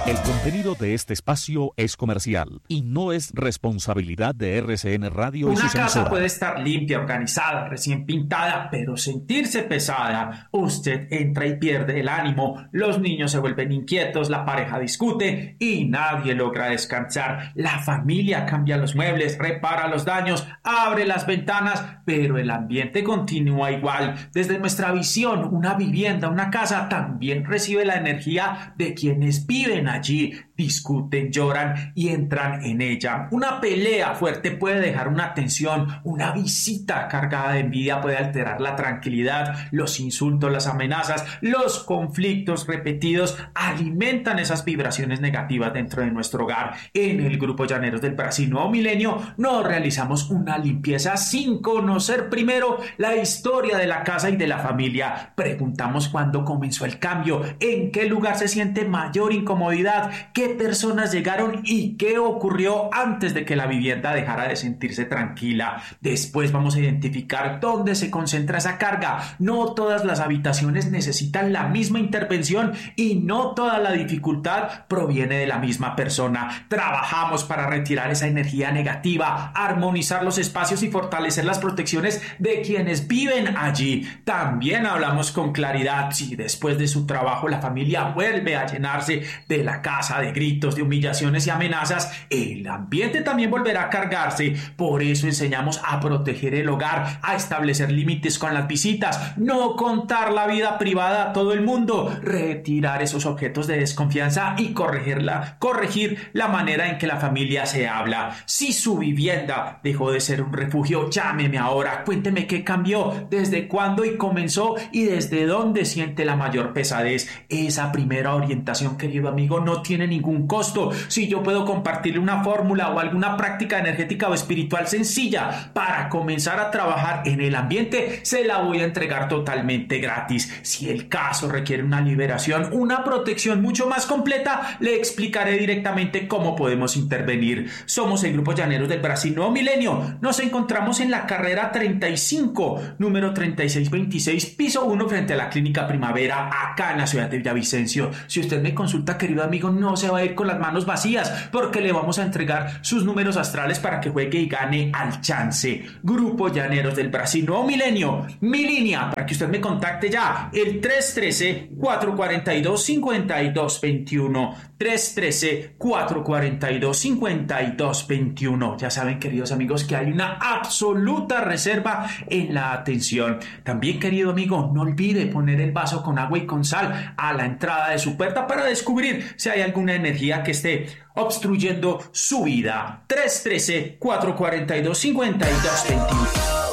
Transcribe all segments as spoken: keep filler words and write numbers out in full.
El contenido de este espacio es comercial y no es responsabilidad de R C N Radio y sus emisoras. Una casa puede estar limpia, organizada, recién pintada, pero sentirse pesada. Usted entra y pierde el ánimo, los niños se vuelven inquietos, la pareja discute y nadie logra descansar. La familia cambia los muebles, repara los daños, abre las ventanas, pero el ambiente continúa igual. Desde nuestra visión, una vivienda, una casa también recibe la energía de quienes viven allí, discuten, lloran y entran en ella. Una pelea fuerte puede dejar una tensión, una visita cargada de envidia puede alterar la tranquilidad, los insultos, las amenazas, los conflictos repetidos alimentan esas vibraciones negativas dentro de nuestro hogar. En el Grupo Llaneros del Brasil Nuevo Milenio no realizamos una limpieza sin conocer primero la historia de la casa y de la familia. Preguntamos cuándo comenzó el cambio, en qué lugar se siente mayor incomodidad, qué personas llegaron y qué ocurrió antes de que la vivienda dejara de sentirse tranquila. Después vamos a identificar dónde se concentra esa carga. No todas las habitaciones necesitan la misma intervención y no toda la dificultad proviene de la misma persona. Trabajamos para retirar esa energía negativa, armonizar los espacios y fortalecer las protecciones de quienes viven allí. También hablamos con claridad si después de su trabajo la familia vuelve a llenarse de la casa de gritos, de humillaciones y amenazas, el ambiente también volverá a cargarse. Por eso enseñamos a proteger el hogar, a establecer límites con las visitas, no contar la vida privada a todo el mundo, retirar esos objetos de desconfianza y corregirla, corregir la manera en que la familia se habla. Si su vivienda dejó de ser un refugio, llámeme ahora, cuénteme qué cambió, desde cuándo y comenzó y desde dónde siente la mayor pesadez. Esa primera orientación, querido amigo, no tiene ningún costo. Si yo puedo compartirle una fórmula o alguna práctica energética o espiritual sencilla para comenzar a trabajar en el ambiente, se la voy a entregar totalmente gratis. Si el caso requiere una liberación, una protección mucho más completa, le explicaré directamente cómo podemos intervenir. Somos el Grupo Llaneros del Brasil Nuevo Milenio. Nos encontramos en la carrera treinta y cinco, número treinta y seis veintiséis, piso uno, frente a la Clínica Primavera, acá en la ciudad de Villavicencio. Si usted me consulta, querido amigo, no se va a ir con las manos vacías, porque le vamos a entregar sus números astrales para que juegue y gane al chance. Grupo Llaneros del Brasil Nuevo Milenio. Mi línea para que usted me contacte ya, el tres uno tres, cuatro cuatro dos, cinco dos dos uno. tres uno tres, cuatro cuatro dos, cinco dos dos uno. Ya saben, queridos amigos, que hay una absoluta reserva en la atención. También, querido amigo, no olvide poner el vaso con agua y con sal a la entrada de su puerta para descubrir si hay alguna energía que esté obstruyendo su vida. tres uno tres, cuatro cuatro dos, cinco dos dos uno.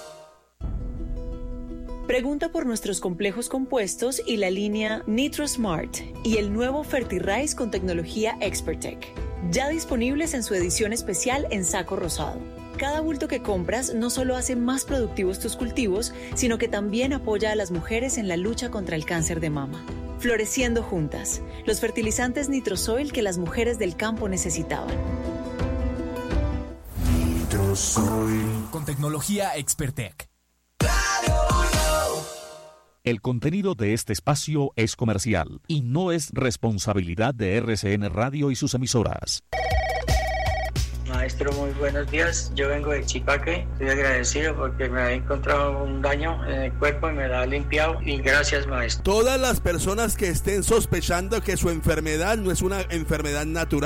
Pregunta por nuestros complejos compuestos y la línea NitroSmart y el nuevo FertiRice con tecnología Expertec. Ya disponibles en su edición especial en saco rosado. Cada bulto que compras no solo hace más productivos tus cultivos, sino que también apoya a las mujeres en la lucha contra el cáncer de mama. Floreciendo juntas, los fertilizantes Nitrosoil que las mujeres del campo necesitaban. Nitrosoil. Con tecnología Expertec. El contenido de este espacio es comercial y no es responsabilidad de R C N Radio y sus emisoras. Maestro, muy buenos días. Yo vengo de Chipaque. Estoy agradecido porque me ha encontrado un daño en el cuerpo y me lo ha limpiado. Y gracias, maestro. Todas las personas que estén sospechando que su enfermedad no es una enfermedad natural,